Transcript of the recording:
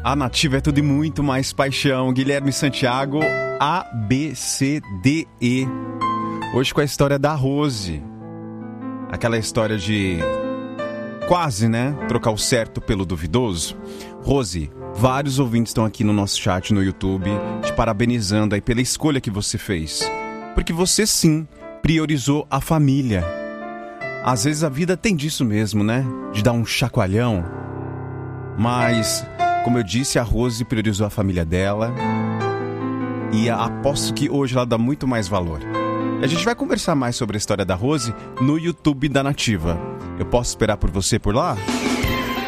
A Nativa é tudo e muito mais paixão. Guilherme Santiago, ABCDE. Hoje com a história da Rose. Aquela história de quase, né? Trocar o certo pelo duvidoso. Rose, vários ouvintes estão aqui no nosso chat no YouTube te parabenizando aí pela escolha que você fez. Porque você sim priorizou a família. Às vezes a vida tem disso mesmo, né? De dar um chacoalhão. Mas, como eu disse, a Rose priorizou a família dela. E aposto que hoje ela dá muito mais valor. A gente vai conversar mais sobre a história da Rose no YouTube da Nativa. Eu posso esperar por você por lá?